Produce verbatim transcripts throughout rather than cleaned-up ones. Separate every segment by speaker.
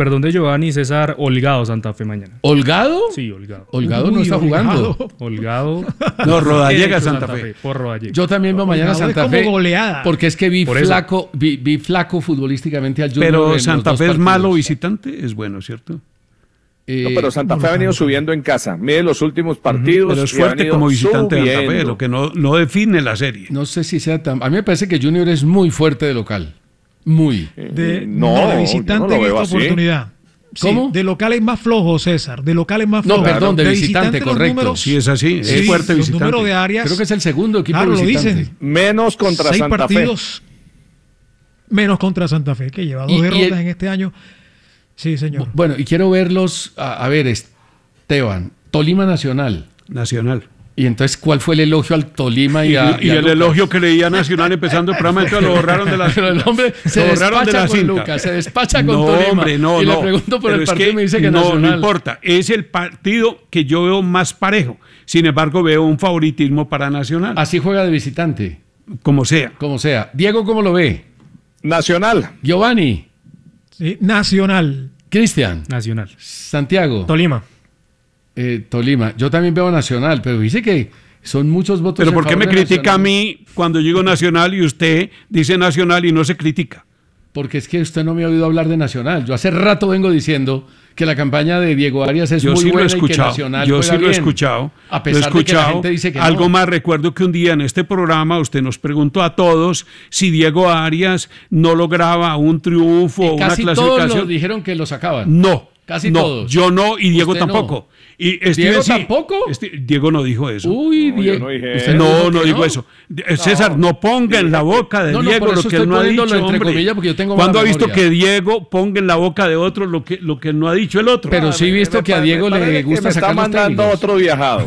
Speaker 1: perdón de Giovanni, César, holgado Santa Fe mañana.
Speaker 2: ¿Holgado?
Speaker 1: Sí, holgado.
Speaker 2: Holgado
Speaker 3: Uy,
Speaker 2: no está
Speaker 3: holgado.
Speaker 2: jugando.
Speaker 1: Holgado.
Speaker 4: No, Rodallega Santa, Santa Fe. Fe.
Speaker 1: Por Rodallega.
Speaker 2: Yo también veo mañana
Speaker 3: Holgado
Speaker 2: Santa
Speaker 3: es como
Speaker 2: Fe.
Speaker 3: goleada.
Speaker 2: Porque es que vi flaco, vi, vi flaco futbolísticamente al Junior.
Speaker 4: Pero
Speaker 2: en
Speaker 4: Santa
Speaker 2: los
Speaker 4: Fe
Speaker 2: dos
Speaker 4: es malo
Speaker 2: partidos.
Speaker 4: visitante, es bueno, ¿cierto?
Speaker 2: Eh,
Speaker 5: No, pero Santa Fe ha venido subiendo en casa. Mire los últimos partidos.
Speaker 4: Pero es
Speaker 5: y ha
Speaker 4: fuerte
Speaker 5: venido
Speaker 4: como visitante de Santa Fe,
Speaker 5: subiendo.
Speaker 4: lo que no, no define la serie.
Speaker 2: No sé si sea tan... A mí me parece que Junior es muy fuerte de local. Muy.
Speaker 3: De,
Speaker 5: No,
Speaker 3: no, de
Speaker 5: yo
Speaker 3: visitante
Speaker 5: no lo
Speaker 3: en
Speaker 5: veo
Speaker 3: esta
Speaker 5: así.
Speaker 3: oportunidad. Sí,
Speaker 2: ¿Cómo?
Speaker 3: de local es más flojo, César. De local es más
Speaker 2: No,
Speaker 3: flojo.
Speaker 2: perdón, de visitante,
Speaker 3: los
Speaker 2: correcto.
Speaker 3: números-
Speaker 4: Sí, es así, es
Speaker 3: sí,
Speaker 4: fuerte
Speaker 3: los
Speaker 4: visitante.
Speaker 3: números de áreas.
Speaker 2: Creo que es el segundo equipo
Speaker 3: Claro, lo
Speaker 2: visitante.
Speaker 3: dicen.
Speaker 5: Menos contra
Speaker 3: Seis
Speaker 5: Santa
Speaker 3: partidos menos contra Santa Fe, que lleva dos
Speaker 2: Y- y
Speaker 3: derrotas
Speaker 2: el-
Speaker 3: en este año. Sí, señor.
Speaker 2: Bueno, y quiero verlos... A, a ver, Esteban, Tolima Nacional.
Speaker 4: Nacional.
Speaker 2: Y entonces, ¿cuál fue el elogio al Tolima y
Speaker 4: Y,
Speaker 2: a,
Speaker 4: y
Speaker 2: a
Speaker 4: el
Speaker 2: Lucas?
Speaker 4: elogio que leía Nacional empezando el programa, entonces lo borraron de la
Speaker 2: Pero el hombre se
Speaker 4: lo borraron de
Speaker 2: despacha
Speaker 4: la
Speaker 2: con
Speaker 4: cinta.
Speaker 2: Lucas, se despacha con
Speaker 4: no,
Speaker 2: Tolima.
Speaker 4: Hombre, no,
Speaker 2: y
Speaker 4: no.
Speaker 2: le pregunto por
Speaker 4: Pero
Speaker 2: el
Speaker 4: es
Speaker 2: partido y me dice que
Speaker 4: no,
Speaker 2: Nacional.
Speaker 4: no importa. Es el partido que yo veo más parejo. Sin embargo, veo un favoritismo para Nacional.
Speaker 2: Así juega de visitante,
Speaker 4: Como sea.
Speaker 2: como sea. Diego, ¿cómo lo ve?
Speaker 5: Nacional.
Speaker 2: Giovanni,
Speaker 3: Sí, Nacional.
Speaker 2: Cristian,
Speaker 1: Nacional.
Speaker 2: Santiago,
Speaker 1: Tolima.
Speaker 2: eh, Tolima. Yo también veo Nacional, pero dice que son muchos votos.
Speaker 4: Pero
Speaker 2: en
Speaker 4: ¿por qué
Speaker 2: favor
Speaker 4: me
Speaker 2: de
Speaker 4: critica a
Speaker 2: Nacional.
Speaker 4: mí cuando yo digo Nacional y usted dice Nacional y no se critica?
Speaker 2: Porque es que usted no me ha oído hablar de Nacional. Yo hace rato vengo diciendo que la campaña de Diego Arias es
Speaker 4: Yo
Speaker 2: muy
Speaker 4: sí lo he
Speaker 2: buena y que
Speaker 4: escuchado.
Speaker 2: Nacional
Speaker 4: Yo
Speaker 2: juega
Speaker 4: sí lo he
Speaker 2: bien.
Speaker 4: escuchado.
Speaker 2: A
Speaker 4: Lo he
Speaker 2: pesar de que la
Speaker 4: escuchado.
Speaker 2: gente dice que
Speaker 4: Algo
Speaker 2: no.
Speaker 4: más, recuerdo que un día en este programa usted nos preguntó a todos si Diego Arias no lograba un triunfo o
Speaker 2: Y
Speaker 4: una
Speaker 2: casi todos
Speaker 4: clasificación.
Speaker 2: los dijeron que lo sacaban.
Speaker 4: No.
Speaker 2: Casi
Speaker 4: no,
Speaker 2: todos.
Speaker 4: Yo no y Diego
Speaker 2: Usted no.
Speaker 4: tampoco. Y Steven
Speaker 2: ¿Diego
Speaker 4: sí.
Speaker 2: tampoco?
Speaker 4: Este- Diego no dijo eso.
Speaker 2: Uy,
Speaker 5: No, yo
Speaker 2: Diego.
Speaker 5: no dije
Speaker 2: ¿Usted
Speaker 5: eso.
Speaker 4: no,
Speaker 2: dijo
Speaker 4: no
Speaker 2: que
Speaker 4: digo eso. Eh, César, no ponga en la boca de
Speaker 2: No, no,
Speaker 4: Diego
Speaker 2: por
Speaker 4: lo
Speaker 2: eso
Speaker 4: que él
Speaker 2: estoy
Speaker 4: no ha dicho,
Speaker 2: poniéndolo entre
Speaker 4: hombre.
Speaker 2: comillas, porque yo tengo
Speaker 4: ¿Cuándo ha
Speaker 2: mala
Speaker 4: visto
Speaker 2: memoria?
Speaker 4: que Diego ponga en la boca de otro lo que, lo que él no ha dicho el otro?
Speaker 2: Pero
Speaker 5: Ah,
Speaker 2: sí he
Speaker 5: me-
Speaker 2: visto
Speaker 5: me
Speaker 2: que a
Speaker 5: pare-
Speaker 2: Diego
Speaker 5: me parece
Speaker 2: le
Speaker 5: que
Speaker 2: gusta
Speaker 5: me
Speaker 2: sacar
Speaker 5: está
Speaker 2: los
Speaker 5: mandando
Speaker 2: técnicos.
Speaker 5: otro viajado.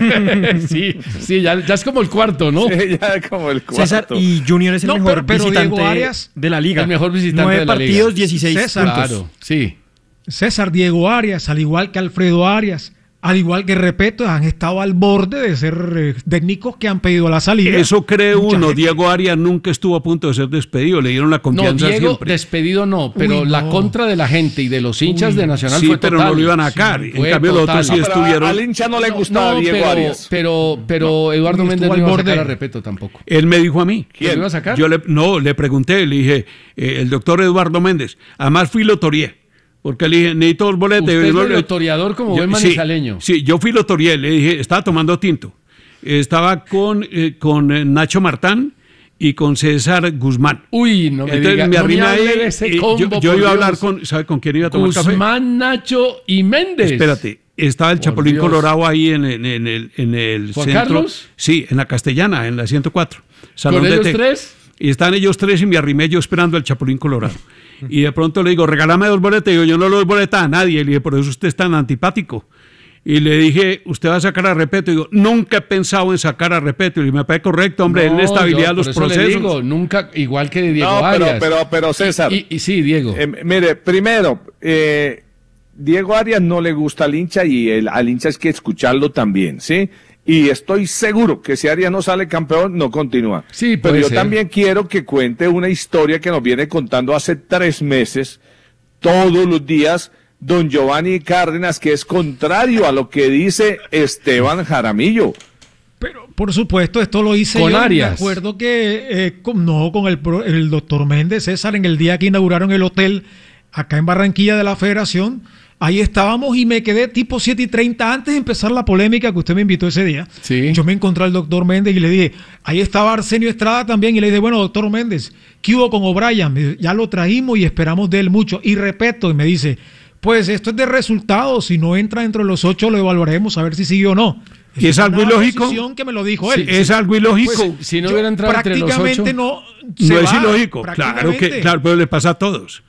Speaker 2: sí, sí, ya, ya es como el cuarto, ¿no?
Speaker 5: Sí, ya como el cuarto.
Speaker 6: César, y Junior es el
Speaker 3: No,
Speaker 6: mejor
Speaker 3: pero- pero
Speaker 6: visitante
Speaker 3: Diego Arias-
Speaker 6: de la liga.
Speaker 2: El mejor visitante
Speaker 6: Nueve
Speaker 2: de la liga.
Speaker 6: partidos, dieciséis
Speaker 3: César.
Speaker 6: puntos.
Speaker 2: Claro, sí.
Speaker 3: César, Diego Arias, al igual que Alfredo Arias, al igual que Repeto, han estado al borde de ser eh, técnicos que han pedido la salida.
Speaker 4: Eso cree
Speaker 3: Mucha
Speaker 4: uno.
Speaker 3: gente.
Speaker 4: Diego Arias nunca estuvo a punto de ser despedido. Le dieron la
Speaker 2: No,
Speaker 4: confianza
Speaker 2: Diego
Speaker 4: siempre.
Speaker 2: despedido no, pero
Speaker 3: Uy,
Speaker 2: la
Speaker 3: no.
Speaker 2: contra de la gente y de los hinchas
Speaker 3: Uy,
Speaker 2: de Nacional
Speaker 4: Sí,
Speaker 2: fue
Speaker 4: pero
Speaker 2: total.
Speaker 4: no lo iban a sacar.
Speaker 2: Sí,
Speaker 4: En
Speaker 2: fue
Speaker 4: cambio, los otros sí
Speaker 2: total.
Speaker 5: Pero a-
Speaker 4: estuvieron.
Speaker 5: al hincha no le gustaba
Speaker 2: No,
Speaker 5: Diego
Speaker 2: pero,
Speaker 5: Arias.
Speaker 2: pero, pero Eduardo
Speaker 3: Estuvo
Speaker 2: Méndez no
Speaker 3: al
Speaker 2: iba a
Speaker 3: borde.
Speaker 2: sacar a Repeto tampoco.
Speaker 4: Él me dijo a mí.
Speaker 2: ¿Quién? ¿Lo iba a sacar?
Speaker 4: Yo le, no, le pregunté, le dije, eh, el doctor Eduardo Méndez. Además fui lotorié. Porque le dije, necesito dos boletos.
Speaker 2: Usted
Speaker 4: Y
Speaker 2: es
Speaker 4: yo-
Speaker 2: medio toreador como
Speaker 4: yo-
Speaker 2: buen
Speaker 4: sí,
Speaker 2: manizaleño.
Speaker 4: Sí, yo fui lotorié. Le dije, estaba tomando tinto. Estaba con, eh, con eh, Nacho Martán y con César Guzmán.
Speaker 2: Uy, no me
Speaker 4: Entonces
Speaker 2: diga,
Speaker 4: me
Speaker 2: no me
Speaker 4: arrimé
Speaker 2: hable
Speaker 4: ahí.
Speaker 2: de ese
Speaker 4: y yo
Speaker 2: combo,
Speaker 4: yo
Speaker 2: por
Speaker 4: iba a hablar
Speaker 2: Dios.
Speaker 4: con, ¿sabe con quién iba a tomar café?
Speaker 2: Guzmán, Nacho y Méndez.
Speaker 4: Espérate, estaba el
Speaker 2: Por
Speaker 4: Chapulín
Speaker 2: Dios.
Speaker 4: Colorado ahí en, en- en el, en el
Speaker 2: ¿Juan
Speaker 4: centro.
Speaker 2: Carlos?
Speaker 4: Sí, en la Castellana, en la ciento cuatro. Salón
Speaker 2: ¿Con
Speaker 4: de
Speaker 2: ellos
Speaker 4: té.
Speaker 2: tres?
Speaker 4: Y están ellos tres y me arrimé yo esperando al Chapulín Colorado. Y de pronto le digo, regálame dos boletas. Y digo, yo no le doy boletas a nadie. Le dije, por eso usted es tan antipático. Y le dije, ¿usted va a sacar a Repeto? Y digo, nunca he pensado en sacar a Repeto. Y le dije, me parece correcto, hombre,
Speaker 2: No,
Speaker 4: él estabilidad
Speaker 2: yo
Speaker 4: los
Speaker 2: por eso le
Speaker 4: procesos.
Speaker 2: digo, nunca, igual que Diego
Speaker 5: No, pero,
Speaker 2: Arias.
Speaker 5: pero, pero César.
Speaker 2: Y, y sí, Diego.
Speaker 5: Eh, mire, primero, eh, Diego Arias no le gusta al hincha y el, al hincha es que escucharlo también, ¿sí? Y estoy seguro que si Arias no sale campeón, no continúa.
Speaker 2: Sí,
Speaker 5: pero
Speaker 2: puede
Speaker 5: yo
Speaker 2: ser.
Speaker 5: también quiero que cuente una historia que nos viene contando hace tres meses, todos los días, don Giovanni Cárdenas, que es contrario a lo que dice Esteban Jaramillo.
Speaker 3: Pero, por supuesto, esto lo hice
Speaker 2: Con
Speaker 3: yo.
Speaker 2: Arias.
Speaker 3: Me acuerdo que, eh, con- no, con el, pro- el doctor Méndez, César, en el día que inauguraron el hotel acá en Barranquilla de la Federación. Ahí estábamos y me quedé tipo siete y treinta antes de empezar la polémica que usted me invitó ese día.
Speaker 2: Sí.
Speaker 3: Yo me encontré al doctor Méndez y le dije, ahí estaba Arsenio Estrada también. Y le dije, bueno, doctor Méndez, ¿qué hubo con O'Brien? Me dice, ya lo trajimos y esperamos de él mucho. Y repito, y me dice, pues esto es de resultados. Si no entra entre los ocho, lo evaluaremos a ver si sigue o no.
Speaker 4: ¿Y es
Speaker 3: Esa
Speaker 4: algo
Speaker 3: una
Speaker 4: ilógico?
Speaker 3: decisión que me lo dijo él.
Speaker 4: Sí, es algo ilógico.
Speaker 2: Pues, si no
Speaker 3: Yo
Speaker 2: hubiera entrado entre los ocho.
Speaker 3: prácticamente no. se
Speaker 4: no es
Speaker 3: va,
Speaker 4: ilógico. Claro que,
Speaker 3: prácticamente.
Speaker 4: claro, pero le pasa a todos.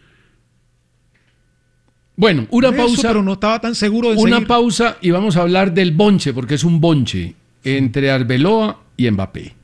Speaker 2: Bueno, una
Speaker 3: Por eso,
Speaker 2: pausa.
Speaker 3: pero no estaba tan seguro de
Speaker 2: Una
Speaker 3: seguir.
Speaker 2: pausa y vamos a hablar del bonche, porque es un bonche entre Arbeloa y Mbappé.